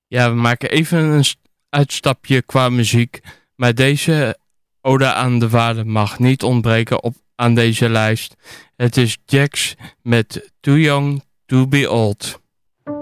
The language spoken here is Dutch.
Ja, we maken even een uitstapje qua muziek. Maar deze ode aan de waarde mag niet ontbreken aan deze lijst. Het is Jax met Too Young to Be Old.